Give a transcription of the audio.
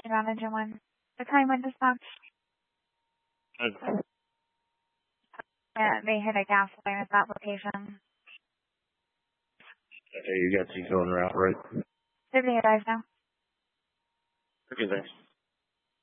around engine one. The time when dispatch. Okay. They hit a gas line at that location. Okay, you got Tico en route, right? They're being advised now. Okay, thanks.